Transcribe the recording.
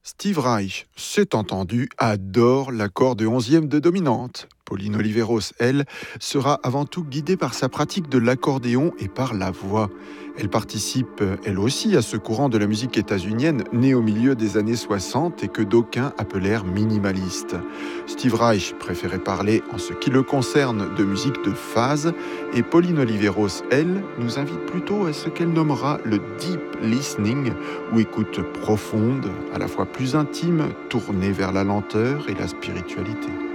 Steve Reich, c'est entendu, adore l'accord de onzième de dominante. Pauline Oliveros, elle, sera avant tout guidée par sa pratique de l'accordéon et par la voix. Elle participe, elle aussi, à ce courant de la musique états-unienne né au milieu des années 60 et que d'aucuns appelèrent minimaliste. Steve Reich préférait parler, en ce qui le concerne, de musique de phase, et Pauline Oliveros, elle, nous invite plutôt à ce qu'elle nommera le deep listening, ou écoute profonde, à la fois plus intime, tournée vers la lenteur et la spiritualité.